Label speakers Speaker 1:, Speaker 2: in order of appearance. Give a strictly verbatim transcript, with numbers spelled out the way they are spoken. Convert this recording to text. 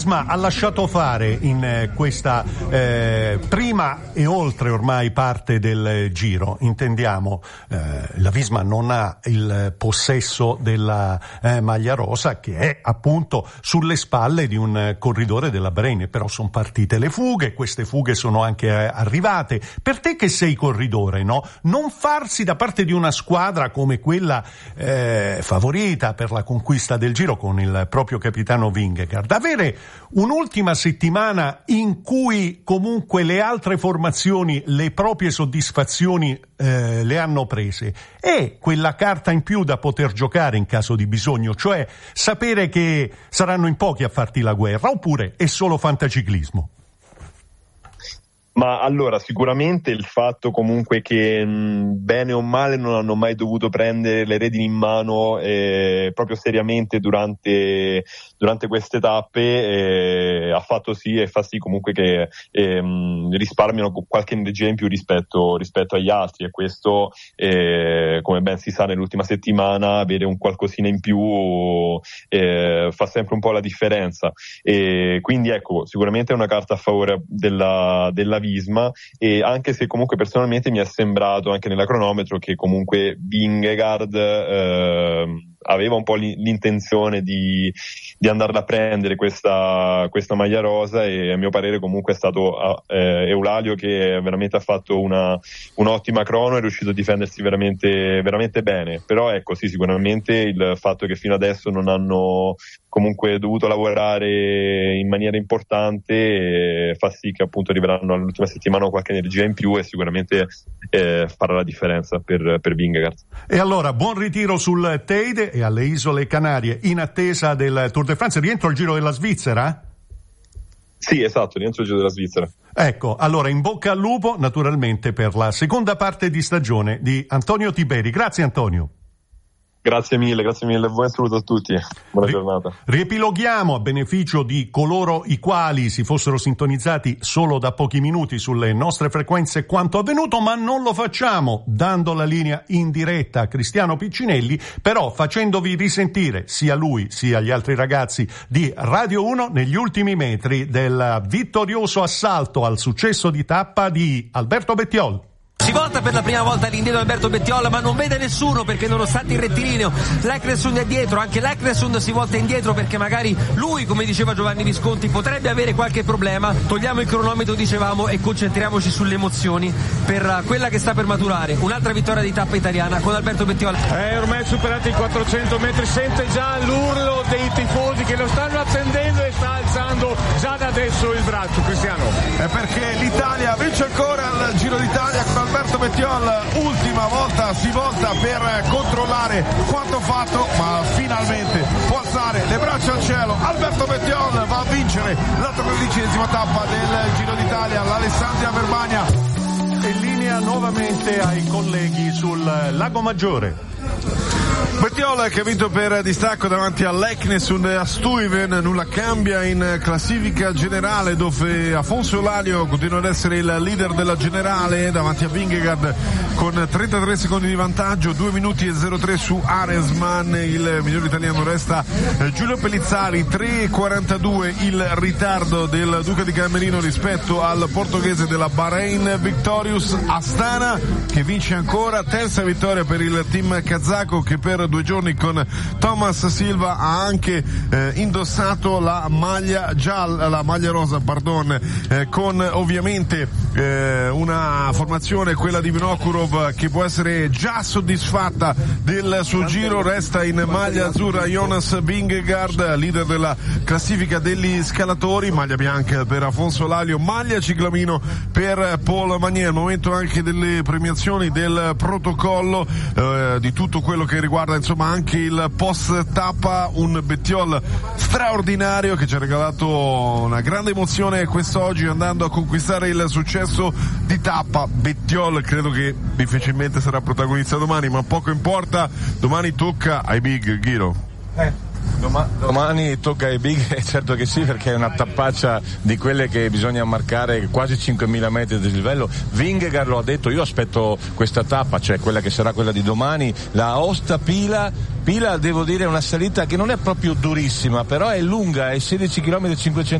Speaker 1: Ma ha lasciato fare in eh, questa eh, prima e oltre ormai parte del Giro, intendiamo, eh, la Visma non ha il possesso della eh, maglia rosa, che è appunto sulle spalle di un corridore della Bahrain, però sono partite le fughe, queste fughe sono anche eh, arrivate. Per te che sei corridore, no? Non farsi da parte di una squadra come quella eh, favorita per la conquista del Giro con il proprio capitano Vingegaard, avere un'ultima settimana in cui comunque le altre formazioni le proprie soddisfazioni eh, le hanno prese, è quella carta in più da poter giocare in caso di bisogno, cioè sapere che saranno in pochi a farti la guerra, oppure è solo fantaciclismo?
Speaker 2: Ma allora, sicuramente il fatto comunque che mh, bene o male non hanno mai dovuto prendere le redini in mano eh, proprio seriamente durante durante queste tappe eh, ha fatto sì e fa sì comunque che eh, mh, risparmiano qualche energia in più rispetto rispetto agli altri, e questo eh, come ben si sa nell'ultima settimana avere un qualcosina in più eh, fa sempre un po' la differenza, e quindi ecco, sicuramente è una carta a favore della della Visma, e anche se comunque personalmente mi è sembrato anche nella cronometro che comunque Vingegaard eh, aveva un po' l'intenzione di, di andarla a prendere questa, questa maglia rosa, e a mio parere comunque è stato eh, Eulalio che veramente ha fatto una un'ottima crono, è riuscito a difendersi veramente veramente bene. Però ecco sì, sicuramente il fatto che fino adesso non hanno comunque dovuto lavorare in maniera importante eh, fa sì che appunto arriveranno all'ultima settimana qualche energia in più, e sicuramente eh, farà la differenza per, per Vingegaard.
Speaker 1: E allora buon ritiro sul Teide e alle Isole Canarie in attesa del Tour de France. Rientro al Giro della Svizzera?
Speaker 2: Sì, esatto, rientro al Giro della Svizzera.
Speaker 1: Ecco, allora in bocca al lupo naturalmente per la seconda parte di stagione di Antonio Tiberi. Grazie Antonio.
Speaker 2: Grazie mille, grazie mille, buon saluto a tutti, buona
Speaker 1: Ri-
Speaker 2: giornata.
Speaker 1: Riepiloghiamo a beneficio di coloro i quali si fossero sintonizzati solo da pochi minuti sulle nostre frequenze quanto avvenuto, ma non lo facciamo dando la linea in diretta a Cristiano Piccinelli, però facendovi risentire sia lui sia gli altri ragazzi di Radio uno negli ultimi metri del vittorioso assalto al successo di tappa di Alberto Bettiol.
Speaker 3: Si volta per la prima volta all'indietro Alberto Bettiola, ma non vede nessuno perché nonostante il rettilineo l'Eccleston è dietro, anche l'Eccleston si volta indietro perché magari lui, come diceva Giovanni Visconti, potrebbe avere qualche problema. Togliamo il cronometro, dicevamo, e concentriamoci sulle emozioni per quella che sta per maturare, un'altra vittoria di tappa italiana con Alberto Bettiola.
Speaker 4: È ormai superati i quattrocento metri, sente già l'urlo dei tifosi che lo stanno attendendo e sta alzando già da adesso il braccio. Cristiano.
Speaker 5: È perché l'Italia vince ancora al Giro d'Italia con Alberto Bettiol, ultima volta si volta per controllare quanto fatto, ma finalmente può alzare le braccia al cielo. Alberto Bettiol va a vincere la tredicesima tappa del Giro d'Italia, l'Alessandria Verbania.
Speaker 1: E linea nuovamente ai colleghi sul Lago Maggiore.
Speaker 5: Bettiol che ha vinto per distacco davanti all'Eccleston e a Stuyven, nulla cambia in classifica generale dove Afonso Eulalio continua ad essere il leader della generale davanti a Vingegaard con trentatré secondi di vantaggio, due minuti e zero tre su Arensman. Il miglior italiano resta Giulio Pellizzari, tre e quarantadue il ritardo del Duca di Camerino rispetto al portoghese della Bahrain Victorious Astana, che vince ancora, terza vittoria per il team kazako che per due giorni con Thomas Silva ha anche eh, indossato la maglia gialla, la maglia rosa, pardon, eh, con ovviamente eh, una formazione, quella di Vinokurov, che può essere già soddisfatta del suo giro. Resta in maglia azzurra Jonas Vingegaard, leader della classifica degli scalatori, maglia bianca per Afonso Eulalio, maglia ciclamino per Paul Magnier. Momento anche delle premiazioni, del protocollo, eh, di tutto quello che riguarda insomma anche il post tappa, un Bettiol straordinario che ci ha regalato una grande emozione quest'oggi andando a conquistare il successo di tappa. Bettiol credo che difficilmente sarà protagonista domani, ma poco importa, domani tocca ai big, Ghiro.
Speaker 1: Eh.
Speaker 6: Doma- domani tocca ai big, certo che sì, perché è una tappaccia di quelle che bisogna marcare quasi cinquemila metri di livello. Vingegaard lo ha detto, io aspetto questa tappa, cioè quella che sarà quella di domani, la Aosta Pila. Pila, devo dire, è una salita che non è proprio durissima, però è lunga, è sedici chilometri e cinquecento